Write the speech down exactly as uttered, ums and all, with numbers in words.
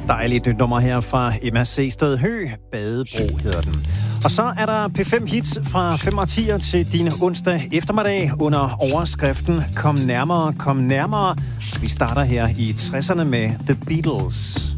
Dejligt nyt nummer her fra Emma Seested Høgh. Badebro hedder den. Og så er der P fem hits fra fem årtier til din onsdag eftermiddag under overskriften Kom nærmere, kom nærmere. Vi starter her i tresserne med The Beatles.